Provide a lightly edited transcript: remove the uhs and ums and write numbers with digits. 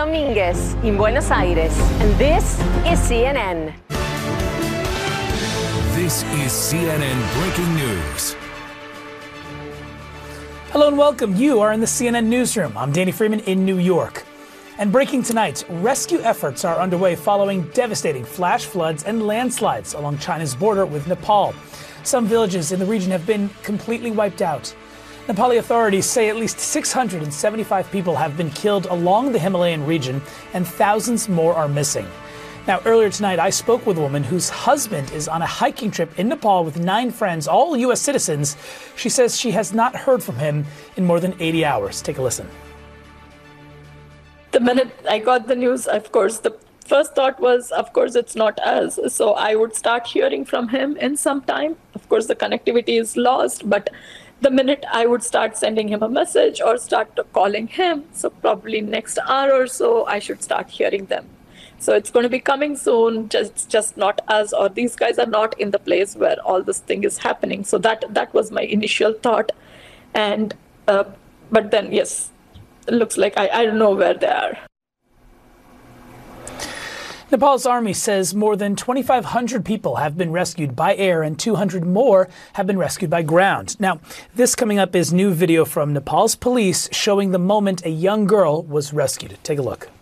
Domínguez in Buenos Aires, and this is CNN. This is CNN Breaking News. Hello and welcome. You are in the CNN Newsroom. I'm Danny Freeman in New York. And breaking tonight, rescue efforts are underway following devastating flash floods and landslides along China's border with Nepal. Some villages in the region have been completely wiped out. Nepali authorities say at least 675 people have been killed along the Himalayan region and thousands more are missing. Now, earlier tonight, I spoke with a woman whose husband is on a hiking trip in Nepal with 9 friends, all U.S. citizens. She says she has not heard from him in more than 80 hours. Take a listen. The minute I got the news, of course, the first thought was, of course, it's not us. So I would start hearing from him in some time. Of course, the connectivity is lost, but the minute I would start sending him a message or start calling him, so probably next hour or so, I should start hearing them. So it's going to be coming soon, just not us, or these guys are not in the place where all this thing is happening. So that was my initial thought. And but then, yes, it looks like I don't know where they are. Nepal's army says more than 2,500 people have been rescued by air and 200 more have been rescued by ground. Now, this coming up is new video from Nepal's police showing the moment a young girl was rescued. Take a look.